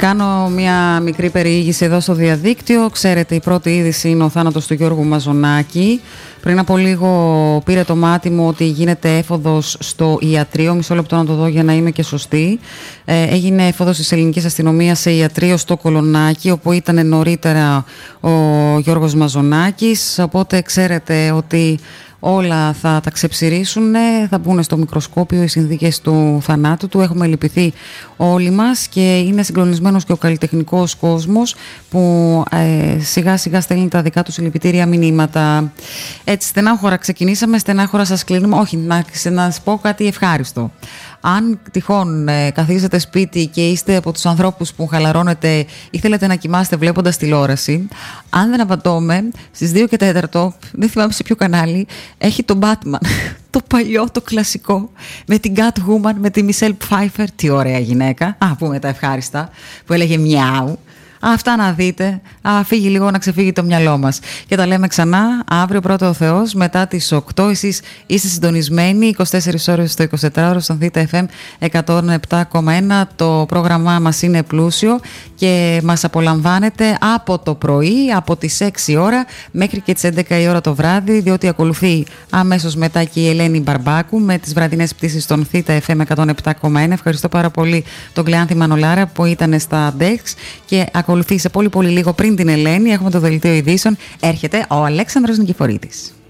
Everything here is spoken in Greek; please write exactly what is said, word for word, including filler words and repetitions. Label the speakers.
Speaker 1: Κάνω μια μικρή περιήγηση εδώ στο διαδίκτυο. Ξέρετε, η πρώτη είδηση είναι ο θάνατος του Γιώργου Μαζονάκη. Πριν από λίγο πήρε το μάτι μου ότι γίνεται έφοδος στο ιατρείο. Μισό λεπτό να το δω για να είμαι και σωστή. Ε, έγινε έφοδος της ελληνικής αστυνομίας σε ιατρείο στο Κολονάκι, όπου ήταν νωρίτερα ο Γιώργος Μαζονάκης. Οπότε ξέρετε ότι όλα θα τα ξεψηρίσουν, θα μπουν στο μικροσκόπιο οι συνθήκες του θανάτου του. Έχουμε λυπηθεί όλοι μας και είναι συγκλονισμένος και ο καλλιτεχνικός κόσμος που ε, σιγά σιγά στέλνει τα δικά του συλληπιτήρια μηνύματα. Έτσι, στενάχωρα ξεκινήσαμε, στενάχωρα σας κλείνουμε. Όχι, να, να σας πω κάτι ευχάριστο. Αν τυχόν ε, καθίσετε σπίτι και είστε από τους ανθρώπους που χαλαρώνετε ή θέλετε να κοιμάστε βλέποντας τηλεόραση, αν δεν απατώμε, στις δύο και τέταρτο, δεν θυμάμαι σε ποιο κανάλι, έχει τον Batman, το παλιό, το κλασικό, με την Catwoman, με τη Michelle Pfeiffer, τι ωραία γυναίκα, α, πούμε τα ευχάριστα, που έλεγε μιάου. Αυτά να δείτε, α, φύγει λίγο να ξεφύγει το μυαλό μας. Και τα λέμε ξανά αύριο πρώτο ο Θεός μετά τις οκτώ. Εσείς είστε συντονισμένοι είκοσι τέσσερις ώρες στο εικοσιτετράωρο στον Θήτα εφ εμ εκατόν επτά κόμμα ένα. Το πρόγραμμά μας είναι πλούσιο και μας απολαμβάνετε από το πρωί, από τις έξι ώρα μέχρι και τις έντεκα η ώρα το βράδυ, διότι ακολουθεί αμέσως μετά και η Ελένη Μπαρμπάκου με τις βραδινές πτήσεις στον Θήτα εφ εμ εκατόν επτά κόμμα ένα. Ευχαριστώ πάρα πολύ τον Κλεάνθη Μανολάρα που ήταν στα ντεξ και ακολουθεί σε πολύ πολύ λίγο πριν την Ελένη. Έχουμε το δελτίο ειδήσεων. Έρχεται ο Αλέξανδρος Νικηφορίτης.